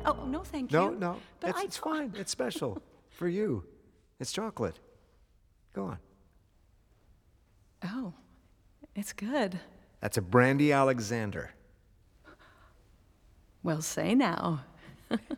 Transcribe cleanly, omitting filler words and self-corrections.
Oh, no, thank No, you. no. But It's fine. It's special for you. It's chocolate. Go on. Oh, it's good. That's a Brandy Alexander. Well, say now.